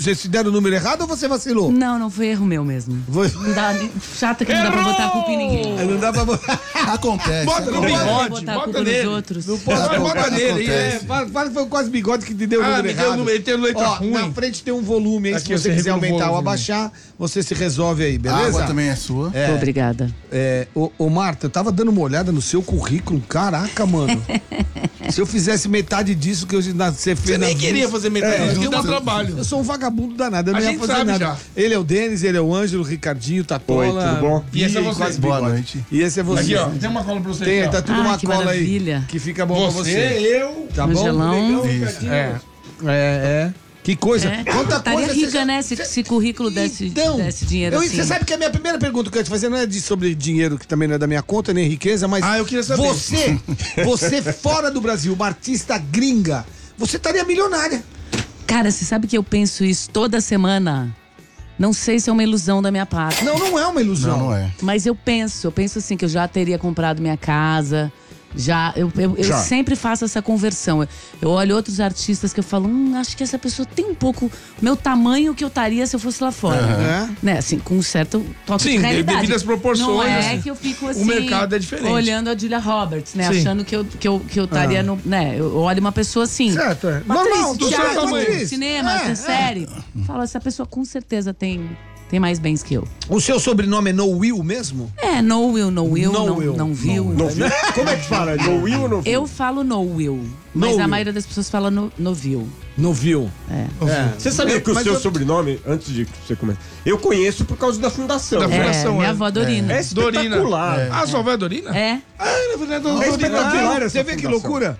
Vocês se deram o número errado ou você vacilou? Não foi erro meu mesmo. Não dá, chata que não dá pra botar a culpa em ninguém. Não dá pra botar. Acontece. Bota no bigode, Botar a bota culpa nele. nos outros. Não pode, Bota nele. Fala que foi quase bigode que te deu o número errado. Tem letra ruim. Na frente tem um volume aí, Aqui, se você você quiser regula o aumentar ou volume. abaixar, você se resolve aí, A beleza? água também é sua. Obrigada. Ô Marta, eu tava dando uma olhada no seu currículo, caraca, mano. Se eu fizesse metade disso que você fez Você nem na queria vida- fazer metade, eu deu não- trabalho. Eu sou um vagabundo danado, eu A não ia gente fazer sabe nada. já. Ele é o Denis, ele é o Ângelo, o Ricardinho, o Tatola. Oi, tudo bom? E esse é você. quase Boa bigode. noite. E esse é você. Aqui, ó, tem uma cola pra você. Tem, aqui, ó. tá tudo uma que cola maravilha. aí. Que fica bom pra você. eu... Tá bom? Angelão. Isso. É. Que coisa. Quanta Estaria coisa rica, você já- né? Se currículo desse dinheiro assim. Você sabe que a minha primeira pergunta que eu ia te fazer não é sobre dinheiro, que também não é da minha conta, nem riqueza, mas. Eu queria saber. Você fora do Brasil, uma artista gringa, você estaria milionária. Cara, você sabe que eu penso isso toda semana? Não sei se é uma ilusão da minha parte. Não é uma ilusão. Não é. Mas eu penso assim, que eu já teria comprado minha casa. Eu sempre faço essa conversão. Eu olho outros artistas que eu falo, acho que essa pessoa tem um pouco meu tamanho que eu estaria se eu fosse lá fora. Né? Assim, com um certo toque de realidade. devido às proporções. Não é assim. que eu fico assim. O mercado é diferente. Olhando a Julia Roberts, né? Sim. Achando que eu estaria no. Né? Eu olho uma pessoa assim. Certo, é. Uma Normal, atriz, do seu teatro, tamanho. cinema, série. Fala, essa pessoa com certeza tem mais bens que eu. O seu sobrenome é No Will mesmo? No will, não viu. Não viu? Como é que fala? No will ou no viu? Eu falo no will, mas will. a maioria das pessoas fala no viu. No Will. Você sabia que o Mas seu eu- sobrenome, antes de você começar, eu conheço por causa da fundação. Da fundação. Minha é. avó Dorina. É espetacular. Ah, sua avó é Dorina? É. Na verdade, É espetacular essa Você vê que fundação. loucura?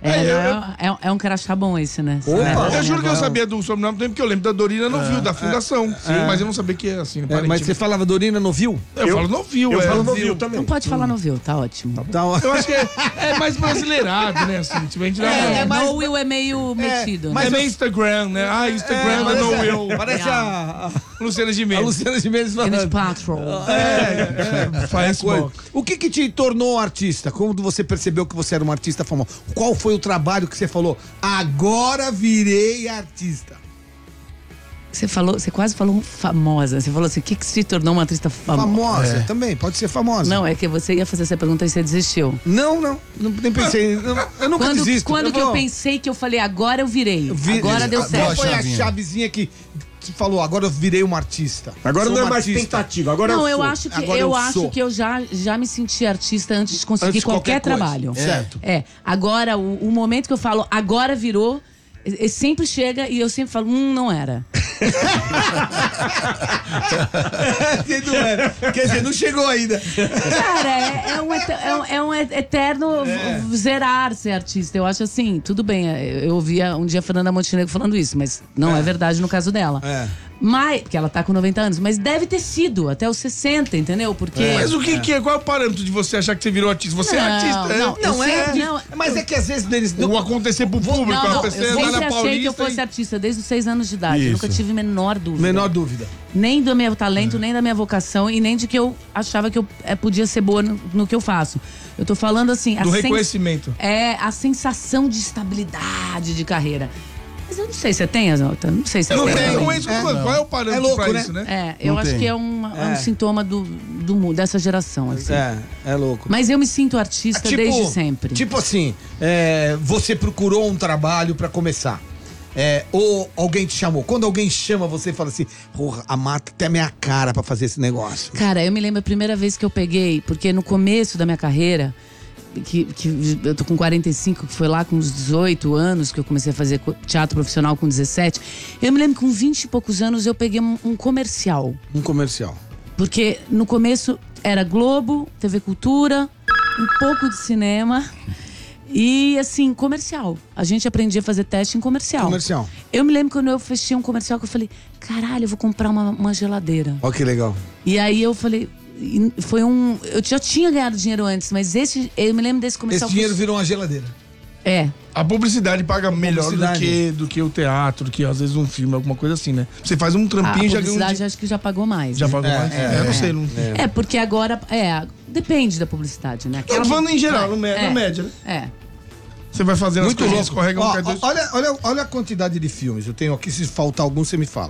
É um crachá bom esse, né? Opa! Eu juro que eu sabia do sobrenome também, porque eu lembro da Dorina Novil, da fundação. Mas eu não sabia que é assim, Mas aparentemente. você falava Dorina no Will? Eu falo Novil, Eu falo no Novil. viu também. Não pode falar no viu, tá ótimo. Eu acho que é mais brasileirado, né? Assim, tipo, a gente dá uma... No will é meio metido, Mas né? é Instagram, né? Instagram é no Will. Parece a Luciana a Gimenez. Luciana Gimenez Gwyneth falando. Paltrow. Faz Coisa. bom. O que te tornou artista? Como você percebeu que você era um artista famoso? Qual foi o trabalho que você falou? Agora virei artista. Você quase falou famosa. Você falou assim, o que se tornou uma atriz famosa? Famosa também, pode ser famosa. Não, é que você ia fazer essa pergunta e você desistiu. Não nem pensei. Eu nunca desisto. Quando que eu vou- pensei que eu falei, agora eu virei. Agora deu Qual certo. foi a chavinha. chavezinha que te falou, agora eu virei uma artista? Agora Sou não é uma mais artista. tentativa, agora Não, eu eu sou. acho que Agora eu eu acho sou. que eu já me senti artista antes de conseguir Antes de qualquer coisa. trabalho. Certo. Agora o momento que eu falo agora virou, sempre chega e eu sempre falo, não era. Não era. Quer dizer, não chegou ainda. Cara, é um eterno zerar ser artista. Eu acho assim, tudo bem. Eu ouvia um dia a Fernanda Montenegro falando isso, mas não é verdade no caso dela. Mas, porque ela tá com 90 anos, mas deve ter sido até os 60, entendeu? Porque. Mas o que é? Qual é o parâmetro de você achar que você virou artista? Você é artista, né? Não é. sempre- não. Mas é que às vezes eles. O acontecer pro público, Não, a eu pessoa sempre andar na achei Paulista que eu fosse artista desde os 6 anos de idade. Eu nunca Isso. tive a menor dúvida. Menor dúvida. Nem do meu talento, nem da minha vocação e nem de que eu achava que eu podia ser boa no que eu faço. Eu tô falando assim... do reconhecimento. É a sensação de estabilidade de carreira. Mas eu não sei se você tem, Azalta. Não sei se Não você tem, não é isso. Qual é o parâmetro É louco, pra né? isso, né? eu Não acho tem. que é um sintoma dessa geração, assim. É louco. Mas eu me sinto artista desde sempre. Tipo assim, você procurou um trabalho pra começar. Ou alguém te chamou. Quando alguém chama você e fala assim, porra, a Marta tem a minha cara pra fazer esse negócio. Cara, eu me lembro a primeira vez que eu peguei, porque no começo da minha carreira, que eu tô com 45, que foi lá com uns 18 anos que eu comecei a fazer teatro profissional com 17. Eu me lembro que com 20 e poucos anos eu peguei um comercial. Um comercial. Porque no começo era Globo, TV Cultura, um pouco de cinema e, assim, comercial. A gente aprendia a fazer teste em comercial. Comercial. Eu me lembro quando eu fechei um comercial que eu falei, caralho, eu vou comprar uma geladeira. Ó que legal. E aí eu falei, eu já tinha ganhado dinheiro antes, mas eu me lembro desse comercial. Esse dinheiro virou uma geladeira. A publicidade paga melhor Publicidade. do que o teatro, do que às vezes um filme, alguma coisa assim, né? Você faz um trampinho A e já ganha um publicidade dinheiro. acho que já pagou mais. Já né? pagou mais? Eu não sei, não. Porque agora, depende da publicidade, né? Tô falando em geral, na média, né? É. Você vai fazendo Muito as coisas, louco. escorrega um Ó, cadê? olha a quantidade de filmes. Eu tenho aqui, se faltar algum, você me fala.